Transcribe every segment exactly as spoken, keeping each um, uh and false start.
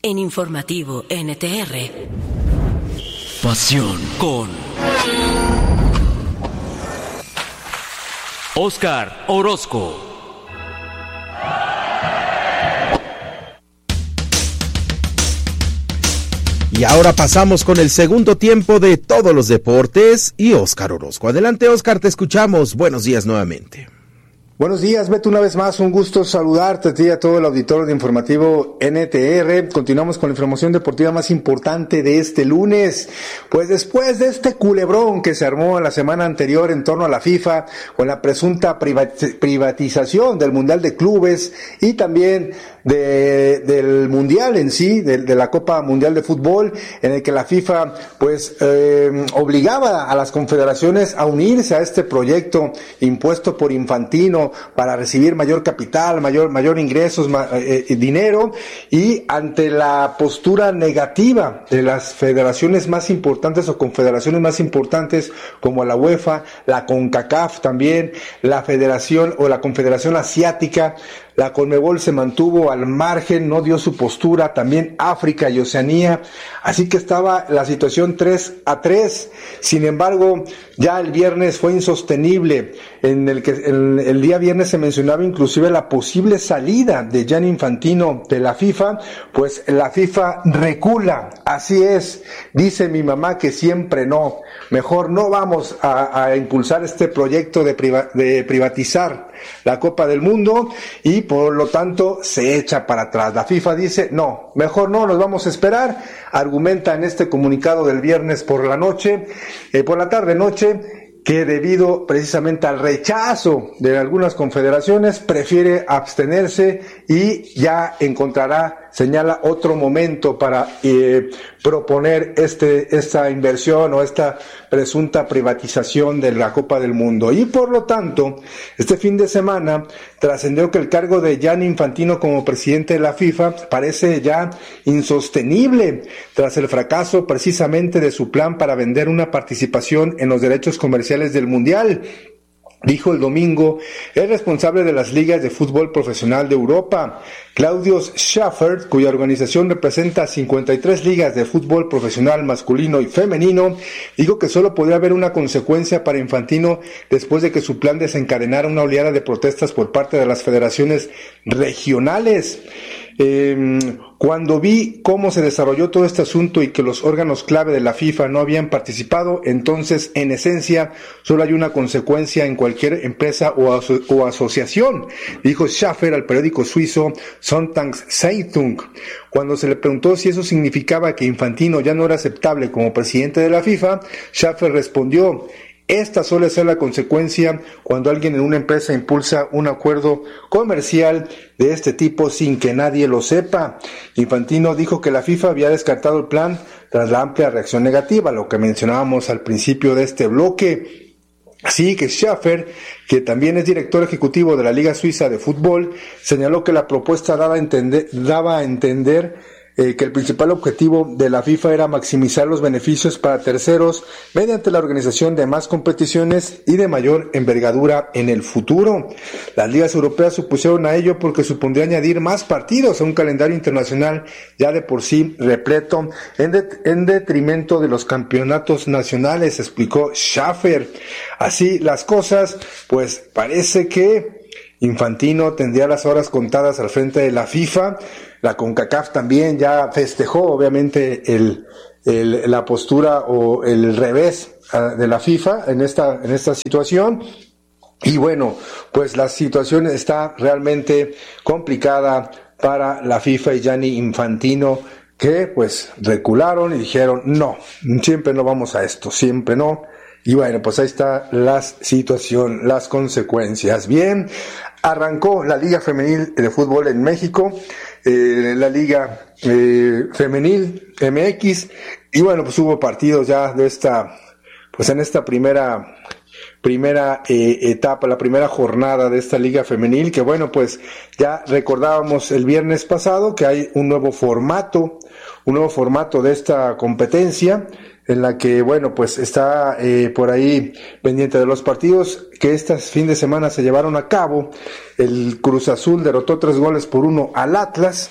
en Informativo N T R. Pasión con Óscar Orozco. Y ahora pasamos con el segundo tiempo de todos los deportes y Óscar Orozco. Adelante, Óscar, te escuchamos. Buenos días nuevamente. Buenos días, Beto, una vez más, un gusto saludarte a ti y a todo el auditorio de Informativo N T R. Continuamos con la información deportiva más importante de este lunes. Pues después de este culebrón que se armó en la semana anterior en torno a la FIFA, con la presunta privatización del Mundial de Clubes y también de, del Mundial en sí, de, de la Copa Mundial de Fútbol, en el que la FIFA pues eh, obligaba a las confederaciones a unirse a este proyecto impuesto por Infantino para recibir mayor capital, mayor mayor ingresos, ma, eh, dinero, y ante la postura negativa de las federaciones más importantes o confederaciones más importantes como la UEFA, la CONCACAF también, la Federación o la Confederación Asiática, la Conmebol se mantuvo al margen, no dio su postura, también África y Oceanía, así que estaba la situación tres a tres. Sin embargo, ya el viernes fue insostenible, en el que el, el día viernes se mencionaba inclusive la posible salida de Gianni Infantino de la FIFA, pues la FIFA recula, así es, dice mi mamá que siempre no, mejor no vamos a, a impulsar este proyecto de, priva, de privatizar la Copa del Mundo y por lo tanto se echa para atrás. La FIFA dice, no, mejor no, nos vamos a esperar, argumenta en este comunicado del viernes por la noche, eh, por la tarde noche, que debido precisamente al rechazo de algunas confederaciones prefiere abstenerse y ya encontrará, señala, otro momento para eh, proponer este esta inversión o esta presunta privatización de la Copa del Mundo. Y por lo tanto, este fin de semana trascendió que el cargo de Gianni Infantino como presidente de la FIFA parece ya insostenible tras el fracaso precisamente de su plan para vender una participación en los derechos comerciales del Mundial. Dijo el domingo el responsable de las ligas de fútbol profesional de Europa, Claudius Schaffer, cuya organización representa cincuenta y tres ligas de fútbol profesional masculino y femenino, dijo que solo podría haber una consecuencia para Infantino después de que su plan desencadenara una oleada de protestas por parte de las federaciones regionales. Eh, cuando vi cómo se desarrolló todo este asunto y que los órganos clave de la FIFA no habían participado, entonces en esencia solo hay una consecuencia en cualquier empresa o, aso- o asociación, dijo Schaffer al periódico suizo Sonntagszeitung. Cuando se le preguntó si eso significaba que Infantino ya no era aceptable como presidente de la FIFA, Schaffer respondió: esta suele ser la consecuencia cuando alguien en una empresa impulsa un acuerdo comercial de este tipo sin que nadie lo sepa. Infantino dijo que la FIFA había descartado el plan tras la amplia reacción negativa, lo que mencionábamos al principio de este bloque. Así que Schaffer, que también es director ejecutivo de la Liga Suiza de Fútbol, señaló que la propuesta daba a entender, daba a entender Eh, que el principal objetivo de la FIFA era maximizar los beneficios para terceros mediante la organización de más competiciones y de mayor envergadura en el futuro. Las ligas europeas se opusieron a ello porque supondría añadir más partidos a un calendario internacional ya de por sí repleto en, de, en detrimento de los campeonatos nacionales, explicó Schaffer. Así las cosas, pues parece que Infantino tendría las horas contadas al frente de la FIFA. La CONCACAF también ya festejó obviamente el, el, la postura o el revés uh, de la FIFA en esta, en esta situación. Y bueno, pues la situación está realmente complicada para la FIFA y Gianni Infantino, que pues recularon y dijeron no, siempre no vamos a esto, siempre no. Y bueno, pues ahí está la situación, las consecuencias. Bien, arrancó la Liga Femenil de Fútbol en México, eh, la Liga eh, Femenil M X, y bueno, pues hubo partidos ya de esta, pues en esta primera primera eh, etapa, la primera jornada de esta Liga Femenil, que bueno, pues ya recordábamos el viernes pasado que hay un nuevo formato, un nuevo formato de esta competencia, en la que, bueno, pues está eh, por ahí pendiente de los partidos que este fin de semana se llevaron a cabo. El Cruz Azul derrotó tres goles por uno al Atlas.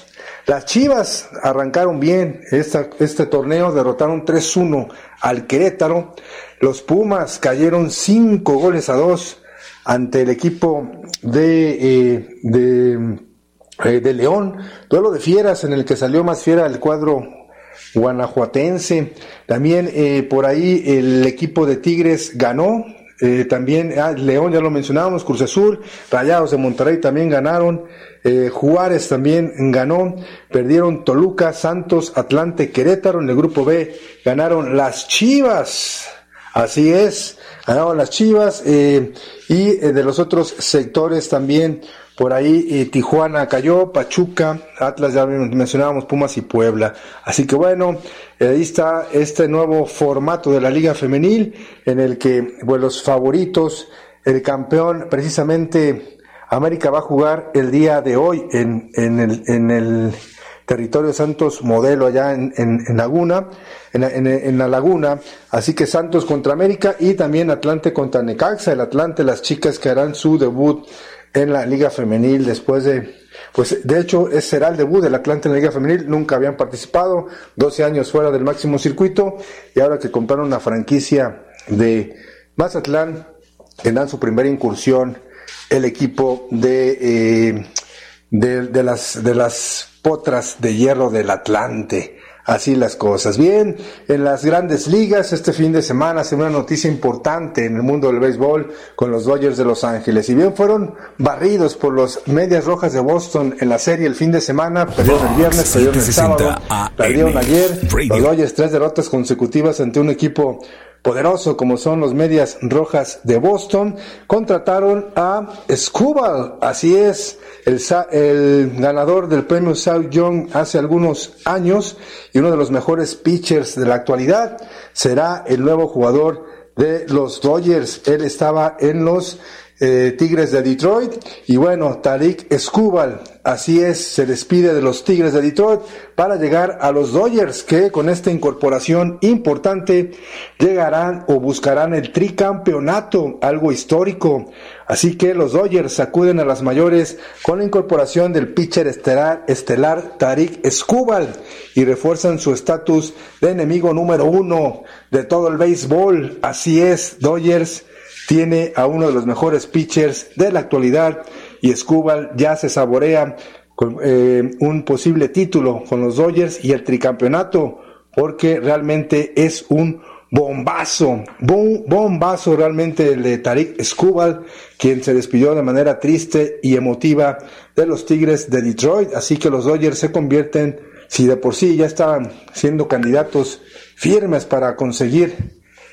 Las Chivas arrancaron bien esta, este torneo, derrotaron tres uno al Querétaro. Los Pumas cayeron cinco goles a dos ante el equipo de, eh, de, eh, de León. Duelo de fieras en el que salió más fiera el cuadro guanajuatense. También eh, por ahí el equipo de Tigres ganó. Eh, también ah, León, ya lo mencionábamos, Cruz Azul, Rayados de Monterrey también ganaron, eh, Juárez también ganó, perdieron Toluca, Santos, Atlante, Querétaro. En el grupo B ganaron las Chivas, así es, ganaron las Chivas, eh, y eh, de los otros sectores también por ahí eh, Tijuana cayó, Pachuca, Atlas ya mencionábamos, Pumas y Puebla. Así que bueno, eh, ahí está este nuevo formato de la Liga Femenil en el que pues, los favoritos, el campeón precisamente América va a jugar el día de hoy en, en el, en el territorio Santos Modelo allá en, en, en Laguna, en, en, en la Laguna. Así que Santos contra América y también Atlante contra Necaxa. El Atlante, las chicas que harán su debut en la Liga Femenil después de, pues de hecho ese será el debut del Atlante en la Liga Femenil. Nunca habían participado, doce años fuera del máximo circuito, y ahora que compraron una franquicia de Mazatlán, tendrán su primera incursión el equipo de, eh, de, de las, de las Potras de Hierro del Atlante. Así las cosas. Bien, en las grandes ligas este fin de semana se ve una noticia importante en el mundo del béisbol con los Dodgers de Los Ángeles. Si bien fueron barridos por los Medias Rojas de Boston en la serie el fin de semana, perdieron el viernes, perdieron el sábado, perdieron ayer. Los Dodgers tres derrotas consecutivas ante un equipo poderoso como son los Medias Rojas de Boston. Contrataron a Skubal, así es, el, el ganador del premio Cy Young hace algunos años y uno de los mejores pitchers de la actualidad. Será el nuevo jugador de los Dodgers. Él estaba en los eh, Tigres de Detroit y bueno, Tarik Skubal, así es, se despide de los Tigres de Detroit para llegar a los Dodgers, que con esta incorporación importante llegarán o buscarán el tricampeonato, algo histórico. Así que los Dodgers acuden a las mayores con la incorporación del pitcher estelar, estelar Tarik Skubal y refuerzan su estatus de enemigo número uno de todo el béisbol. Así es, Dodgers tiene a uno de los mejores pitchers de la actualidad y Skubal ya se saborea con, eh, un posible título con los Dodgers y el tricampeonato, porque realmente es un bombazo, bom, bombazo realmente el de Tarik Skubal, quien se despidió de manera triste y emotiva de los Tigres de Detroit. Así que los Dodgers se convierten, si de por sí ya estaban siendo candidatos firmes para conseguir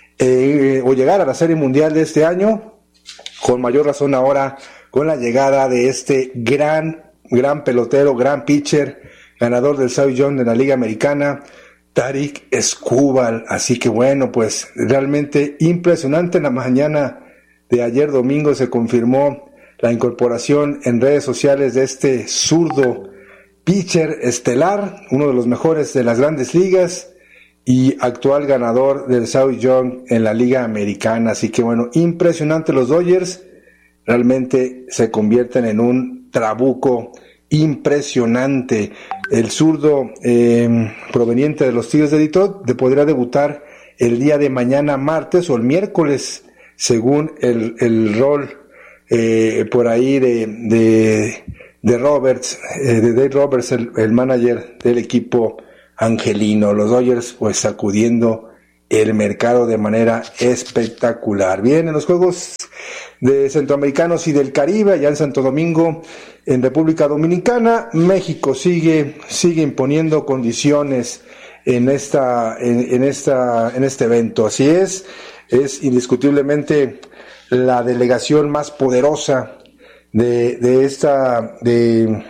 Eh, o llegar a la Serie Mundial de este año, con mayor razón ahora con la llegada de este gran, gran pelotero, gran pitcher, ganador del Cy Young de la Liga Americana, Tarik Skubal. Así que bueno, pues realmente impresionante. En la mañana de ayer domingo se confirmó la incorporación en redes sociales de este zurdo pitcher estelar, uno de los mejores de las grandes ligas y actual ganador del Cy Young en la Liga Americana. Así que bueno, impresionante. Los Dodgers realmente se convierten en un trabuco impresionante. El zurdo eh, proveniente de los Tigres de Detroit de podrá debutar el día de mañana martes o el miércoles, según el, el rol eh, por ahí de, de, de Roberts, eh, de Dave Roberts, el, el manager del equipo angelino. Los Dodgers pues sacudiendo el mercado de manera espectacular. Bien, en los Juegos de Centroamericanos y del Caribe, allá en Santo Domingo, en República Dominicana, México sigue sigue imponiendo condiciones en esta en, en esta en este evento. Así es, es indiscutiblemente la delegación más poderosa de de esta de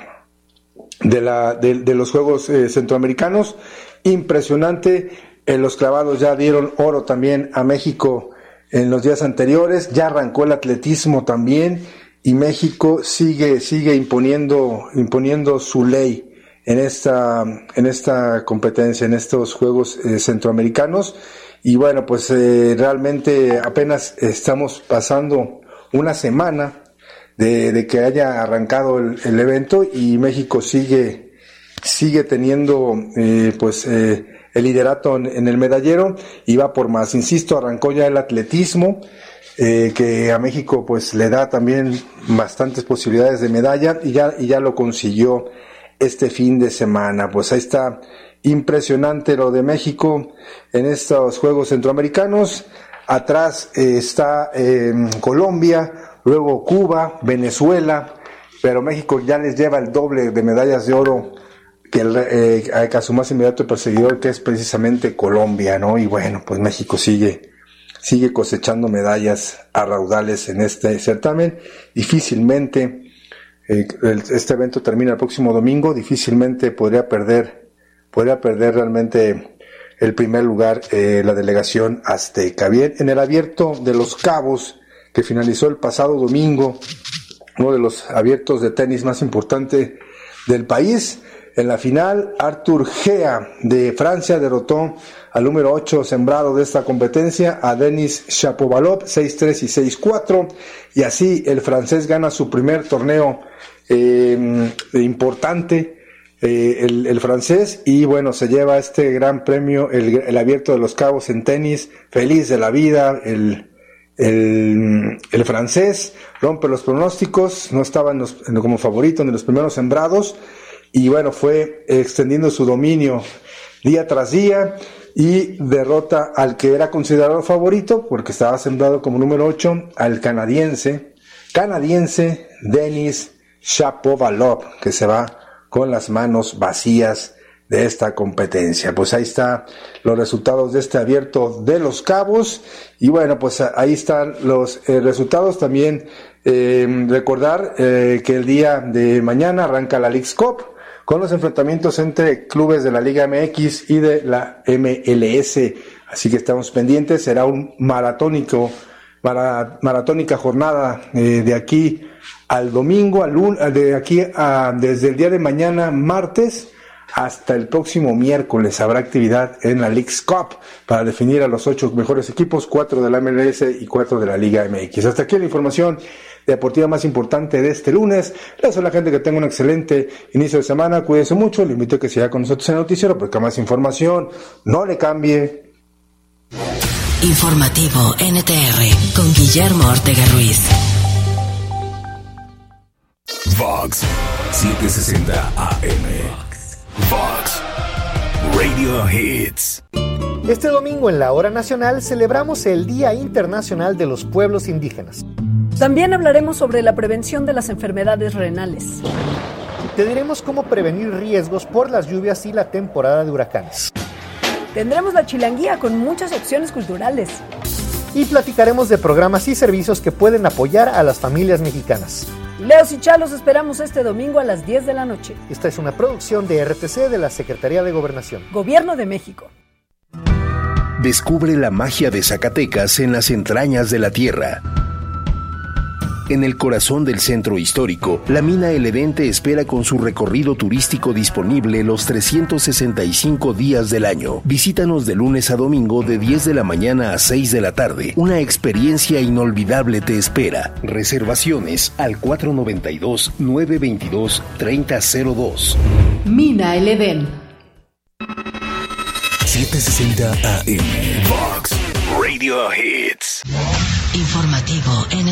de la de, de los Juegos eh, Centroamericanos. Impresionante. En los clavados ya dieron oro también a México en los días anteriores. Ya arrancó el atletismo también y México sigue sigue imponiendo imponiendo su ley en esta en esta competencia, en estos Juegos eh, Centroamericanos. Y bueno, pues eh, realmente apenas estamos pasando una semana De, de que haya arrancado el, el evento y México sigue sigue teniendo eh, pues eh, el liderato en, en el medallero y va por más. Insisto, arrancó ya el atletismo, eh, que a México pues le da también bastantes posibilidades de medalla y ya, y ya lo consiguió este fin de semana. Pues ahí está, impresionante lo de México en estos Juegos Centroamericanos. Atrás eh, está eh, Colombia, luego Cuba, Venezuela, pero México ya les lleva el doble de medallas de oro que, el, eh, a su más inmediato perseguidor, que es precisamente Colombia, ¿no? Y bueno, pues México sigue, sigue cosechando medallas a raudales en este certamen. Difícilmente, eh, el, este evento termina el próximo domingo, difícilmente podría perder, podría perder realmente el primer lugar eh, la delegación azteca. Bien, en el Abierto de Los Cabos, que finalizó el pasado domingo, uno de los abiertos de tenis más importante del país. En la final, Arthur Gea de Francia derrotó al número ocho sembrado de esta competencia, a Denis Shapovalov, seis tres y seis cuatro, y así el francés gana su primer torneo eh, importante, eh, el, el francés, y bueno, se lleva este gran premio, el, el Abierto de Los Cabos en tenis, feliz de la vida, el El, el francés rompe los pronósticos, no estaba en los, en, como favorito en los primeros sembrados, y bueno, fue extendiendo su dominio día tras día y derrota al que era considerado favorito porque estaba sembrado como número ocho, al canadiense canadiense Denis Shapovalov, que se va con las manos vacías de esta competencia. Pues ahí están los resultados de este Abierto de Los Cabos, y bueno, pues ahí están los eh, resultados. También eh, recordar eh, que el día de mañana arranca la Leagues Cup con los enfrentamientos entre clubes de la Liga M X y de la M L S, así que estamos pendientes. Será un maratónico mara, maratónica jornada eh, de aquí al domingo, al lunes, de aquí a desde el día de mañana martes hasta el próximo miércoles habrá actividad en la Leagues Cup para definir a los ocho mejores equipos, cuatro de la M L S y cuatro de la Liga M X. Hasta aquí la información deportiva más importante de este lunes. Gracias a la gente, que tenga un excelente inicio de semana. Cuídense mucho. Le invito a que siga con nosotros en el noticiero porque más información. No le cambie. Informativo N T R con Guillermo Ortega Ruiz. Vox setecientos sesenta A M. Vox Radio Hits. Este domingo en la Hora Nacional celebramos el Día Internacional de los Pueblos Indígenas. También hablaremos sobre la prevención de las enfermedades renales. Te diremos cómo prevenir riesgos por las lluvias y la temporada de huracanes. Tendremos la chilanguía con muchas opciones culturales. Y platicaremos de programas y servicios que pueden apoyar a las familias mexicanas. Leos y Chalos esperamos este domingo a las diez de la noche. Esta es una producción de R T C de la Secretaría de Gobernación. Gobierno de México. Descubre la magia de Zacatecas en las entrañas de la tierra. En el corazón del centro histórico, la mina El Edén te espera con su recorrido turístico disponible los trescientos sesenta y cinco días del año. Visítanos de lunes a domingo de diez de la mañana a seis de la tarde. Una experiencia inolvidable te espera. Reservaciones al cuatro noventa y dos, nueve veintidós, treinta cero dos. Mina El Edén. setecientos sesenta A M. Vox Radio Hits. Informativo N